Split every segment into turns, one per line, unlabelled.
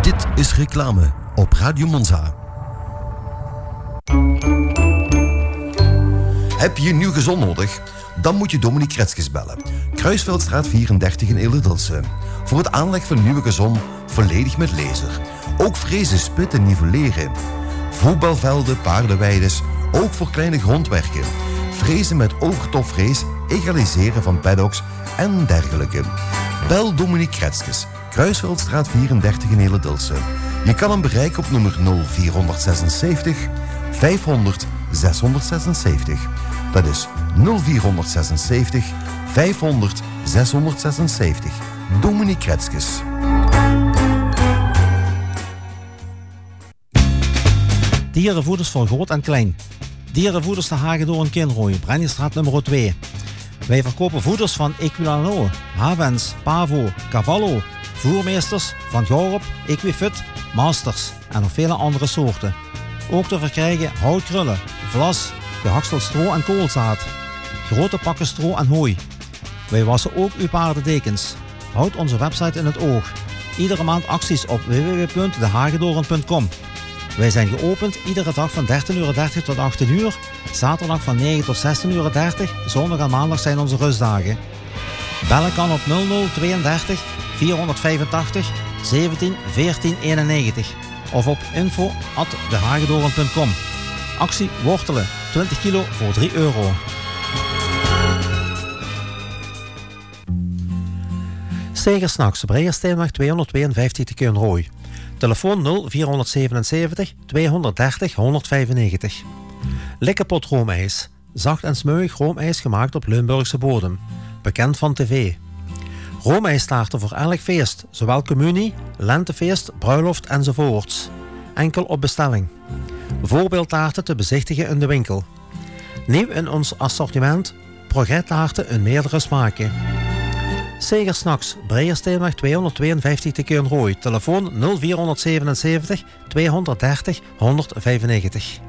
Dit is reclame op Radio Monza. Heb je een nieuw gezond nodig? Dan moet je Dominique Kretskes bellen. Kruisveldstraat 34 in Ilderdelsen. Voor het aanleg van een nieuwe gezond, volledig met laser. Ook frezen, spitten, nivelleren. Voetbalvelden, paardenweides. Ook voor kleine grondwerken. Frezen met overtopvrees, egaliseren van paddocks en dergelijke. Bel Dominique Kretskes. Kruisveldstraat 34 in Ilderdelsen. Je kan hem bereiken op nummer 0476 500 676. Dat is 0476 500 676. Dominique Kretskes.
Dierenvoeders voor groot en klein. Dierenvoeders te Hagedorn Kinrooi, Brenniestraat nummer 2. Wij verkopen voeders van Equilano, Havens, Pavo, Cavallo, Voermeesters, Van Gorop, Equifit, Masters en nog vele andere soorten. Ook te verkrijgen houtkrullen, vlas, gehakseld stro en koolzaad. Grote pakken stro en hooi. Wij wassen ook uw paardendekens. Houd onze website in het oog. Iedere maand acties op www.dehagedorn.com. Wij zijn geopend iedere dag van 13:30 tot 18 uur. Zaterdag van 9 tot 16:30. Zondag en maandag zijn onze rustdagen. Bellen kan op 0032 485 17 14 91 of op info@dehagedorn.com. Actie wortelen, 20 kilo voor €3. Stegersnachts, Breiersteenweg 252 te Keunrooi. Telefoon 0477 230 195. Likkerpot roomijs. Zacht en smeuig roomijs gemaakt op Limburgse bodem. Bekend van tv. Roomijstaarten voor elk feest, zowel communie, lentefeest, bruiloft enzovoorts. Enkel op bestelling. Voorbeeldtaarten te bezichtigen in de winkel. Nieuw in ons assortiment, progrettaarten in meerdere smaken. Stegersnachts, Breiersteenweg 252 te Keunrooi. Telefoon 0477 230 195.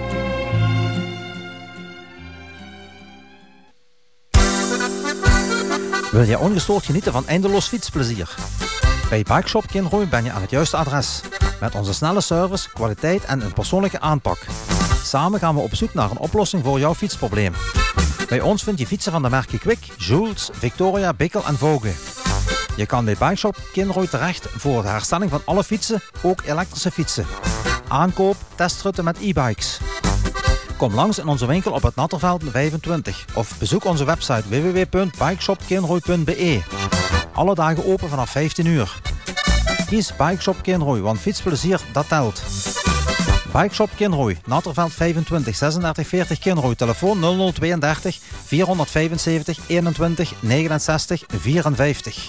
Wil je ongestoord genieten van eindeloos fietsplezier? Bij Bikeshop Kinrooi ben je aan het juiste adres. Met onze snelle service, kwaliteit en een persoonlijke aanpak. Samen gaan we op zoek naar een oplossing voor jouw fietsprobleem. Bij ons vind je fietsen van de merken Kwik, Jules, Victoria, Bickel en Vogue. Je kan bij Bikeshop Kinrooi terecht voor de herstelling van alle fietsen, ook elektrische fietsen. Aankoop, testritten met e-bikes. Kom langs in onze winkel op het Natterveld 25 of bezoek onze website www.bikeshopkinrooi.be. Alle dagen open vanaf 15 uur. Kies Bikeshop Kinrooi, want fietsplezier dat telt. Bikeshop Kinrooi, Natterveld 25 36 40 Kinrooi. Telefoon 0032 475 21 69 54.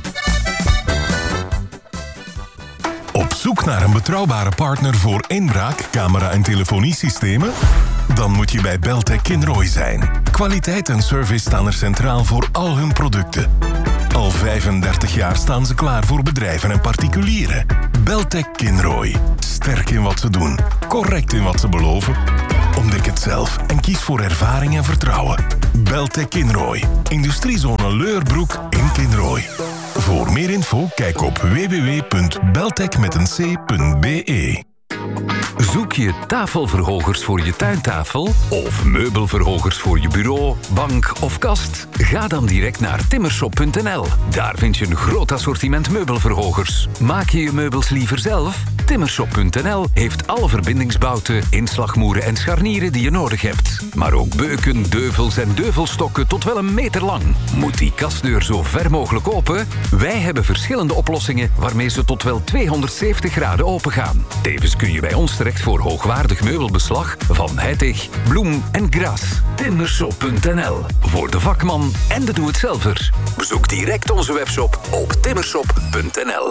Op zoek naar een betrouwbare partner voor inbraak, camera- en telefoniesystemen? Dan moet je bij Beltec Kinrooi zijn. Kwaliteit en service staan er centraal voor al hun producten. Al 35 jaar staan ze klaar voor bedrijven en particulieren. Beltec Kinrooi. Sterk in wat ze doen. Correct in wat ze beloven. Ontdek het zelf en kies voor ervaring en vertrouwen. Beltec Kinrooi. Industriezone Leurbroek in Kinrooi. Voor meer info kijk op www.beltec.be.
Zoek je tafelverhogers voor je tuintafel of meubelverhogers voor je bureau, bank of kast? Ga dan direct naar timmershop.nl. Daar vind je een groot assortiment meubelverhogers. Maak je je meubels liever zelf? Timmershop.nl heeft alle verbindingsbouten, inslagmoeren en scharnieren die je nodig hebt. Maar ook beuken, deuvels en deuvelstokken tot wel 1 meter lang. Moet die kastdeur zo ver mogelijk open? Wij hebben verschillende oplossingen waarmee ze tot wel 270 graden open gaan. Tevens kun je bij ons terecht voor hoogwaardig meubelbeslag van Heitig, Bloem en Gras. Timmershop.nl. Voor de vakman en de doe-het-zelver. Bezoek direct onze webshop op timmershop.nl.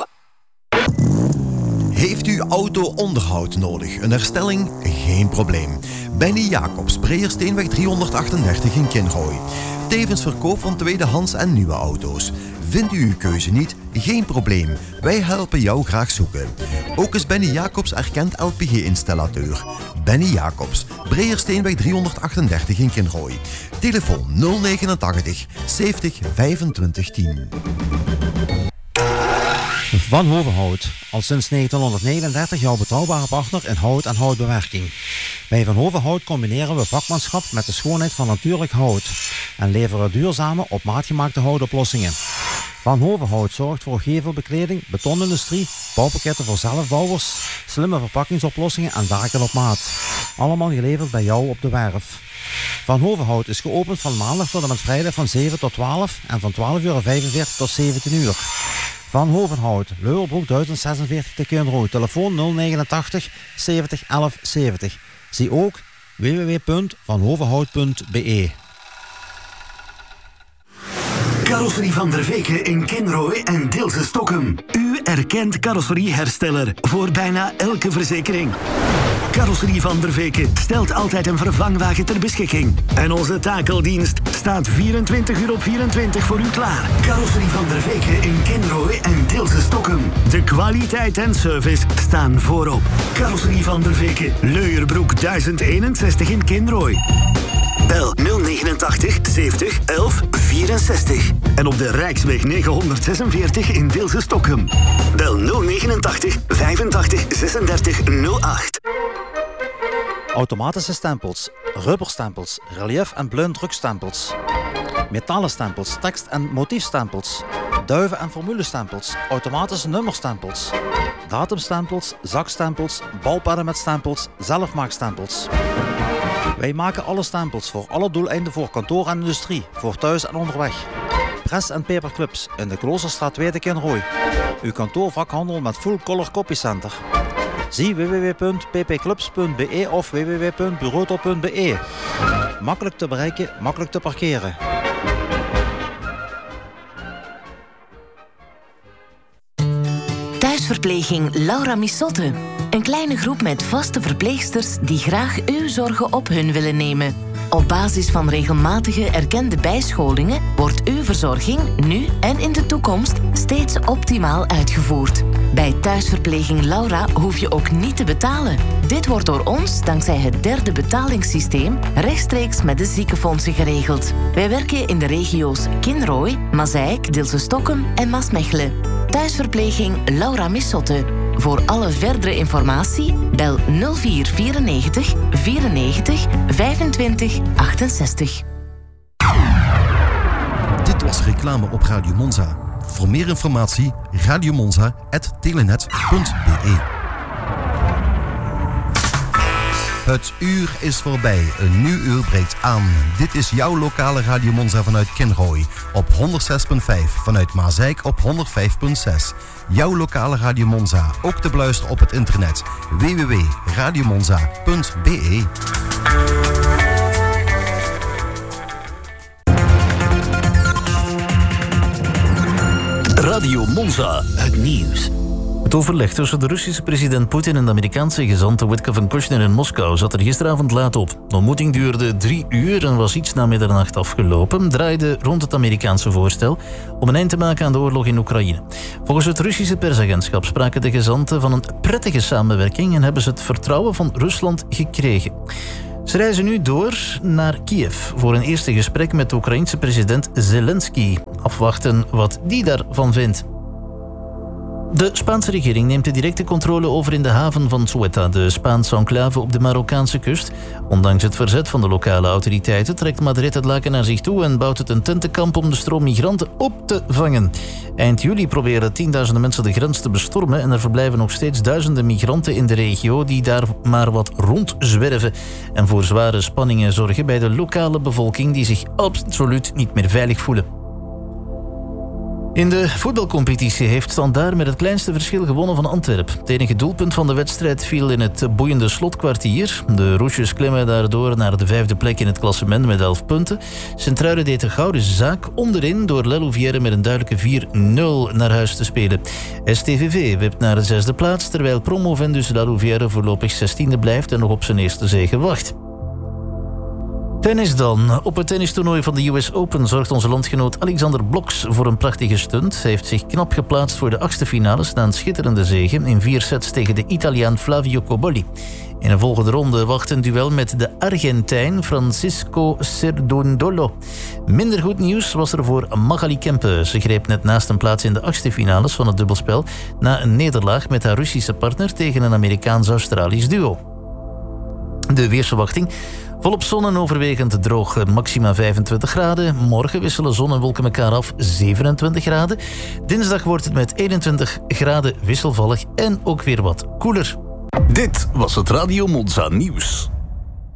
Heeft u auto onderhoud nodig? Een herstelling? Geen probleem. Benny Jacobs, Breiersteenweg 338 in Kinrooi. Tevens verkoop van tweedehands en nieuwe auto's. Vindt u uw keuze niet? Geen probleem. Wij helpen jou graag zoeken. Ook is Benny Jacobs erkend LPG-installateur. Benny Jacobs, Breiersteenweg 338 in Kinrooi. Telefoon 089 70 25 10.
Van Hovenhout, al sinds 1939 jouw betrouwbare partner in hout en houtbewerking. Bij Van Hovenhout combineren we vakmanschap met de schoonheid van natuurlijk hout en leveren duurzame, op maat gemaakte houtoplossingen. Van Hovenhout zorgt voor gevelbekleding, betonindustrie, bouwpakketten voor zelfbouwers, slimme verpakkingsoplossingen en daken op maat. Allemaal geleverd bij jou op de werf. Van Hovenhout is geopend van maandag tot en met vrijdag van 7 tot 12 en van 12:45 tot 17 uur. Van Hovenhout, Leuwerbroek 1046 te Kinrooi, telefoon 089 70 11 70. Zie ook www.vanhovenhout.be.
Carrosserie van der Veken in Kinrooi en Deelse Stokkem. U erkent carrosseriehersteller voor bijna elke verzekering. Carrosserie van der Veken stelt altijd een vervangwagen ter beschikking. En onze takeldienst staat 24 uur op 24 voor u klaar. Carrosserie van der Veken in Kinrooi en Deelse Stokkem. De kwaliteit en service staan voorop. Carrosserie van der Veken, Leuwerbroek 1061 in Kinrooi. Bel 089 70 11 64. En op de Rijksweg 946 in Deelse Stokkem. Bel 089 85 36 08.
Automatische stempels, rubberstempels, relief- en blauwdrukstempels, metalen stempels, tekst- en motiefstempels, duiven- en formulestempels, automatische nummerstempels, datumstempels, zakstempels, balpennen met stempels, zelfmaakstempels. Wij maken alle stempels voor alle doeleinden voor kantoor en industrie, voor thuis en onderweg. Press en paperclips in de Kloosterstraat 2 te Kinrooi. Uw kantoorvakhandel met full color copycenter. Zie www.ppclubs.be of www.bureauto.be. Makkelijk te bereiken, makkelijk te parkeren.
Thuisverpleging Laura Missotte. Een kleine groep met vaste verpleegsters die graag uw zorgen op hun willen nemen. Op basis van regelmatige erkende bijscholingen wordt uw verzorging nu en in de toekomst steeds optimaal uitgevoerd. Bij Thuisverpleging Laura hoef je ook niet te betalen. Dit wordt door ons, dankzij het derde betalingssysteem, rechtstreeks met de ziekenfondsen geregeld. Wij werken in de regio's Kinrooi, Mazeik, Deelse Stokkem en Maasmechelen. Thuisverpleging Laura Missotte. Voor alle verdere informatie bel 0494 94 25 68.
Dit was reclame op Radio Monza. Voor meer informatie radiomonza@telenet.be. Het uur is voorbij. Een nieuw uur breekt aan. Dit is jouw lokale Radio Monza vanuit Kinrooi op 106.5. Vanuit Mazeik op 105.6. Jouw lokale Radio Monza. Ook te beluisteren op het internet. www.radiomonza.be.
Radio Monza. Het nieuws.
Het overleg tussen de Russische president Poetin en de Amerikaanse gezant Witkoff en Kushner in Moskou zat er gisteravond laat op. De ontmoeting duurde 3 uur en was iets na middernacht afgelopen. Draaide rond het Amerikaanse voorstel om een eind te maken aan de oorlog in Oekraïne. Volgens het Russische persagentschap spraken de gezanten van een prettige samenwerking en hebben ze het vertrouwen van Rusland gekregen. Ze reizen nu door naar Kiev voor een eerste gesprek met de Oekraïense president Zelensky. Afwachten wat die daarvan vindt. De Spaanse regering neemt de directe controle over in de haven van Ceuta, de Spaanse enclave op de Marokkaanse kust. Ondanks het verzet van de lokale autoriteiten trekt Madrid het laken naar zich toe en bouwt het een tentenkamp om de stroom migranten op te vangen. Eind juli proberen tienduizenden mensen de grens te bestormen en er verblijven nog steeds duizenden migranten in de regio die daar maar wat rondzwerven en voor zware spanningen zorgen bij de lokale bevolking die zich absoluut niet meer veilig voelen. In de voetbalcompetitie heeft Standaard met het kleinste verschil gewonnen van Antwerpen. Het enige doelpunt van de wedstrijd viel in het boeiende slotkwartier. De Roesjes klimmen daardoor naar de 5e plek in het klassement met 11 punten. Sint-Truiden deed de gouden zaak onderin door Lelouvière met een duidelijke 4-0 naar huis te spelen. STVV wipt naar de 6e plaats, terwijl promovendus Lelouvière voorlopig 16e blijft en nog op zijn eerste zege wacht. Tennis dan. Op het tennistoernooi van de US Open zorgt onze landgenoot Alexander Bloks voor een prachtige stunt. Hij heeft zich knap geplaatst voor de 8e finales na een schitterende zege in 4 sets tegen de Italiaan Flavio Cobolli. In een volgende ronde wacht een duel met de Argentijn Francisco Cerundolo. Minder goed nieuws was er voor Magali Kempe. Ze greep net naast een plaats in de 8e finales van het dubbelspel na een nederlaag met haar Russische partner tegen een Amerikaans-Australisch duo. De weersverwachting: volop zon en overwegend droog, maxima 25 graden. Morgen wisselen zon en wolken elkaar af, 27 graden. Dinsdag wordt het met 21 graden wisselvallig en ook weer wat koeler.
Dit was het Radio Monza nieuws.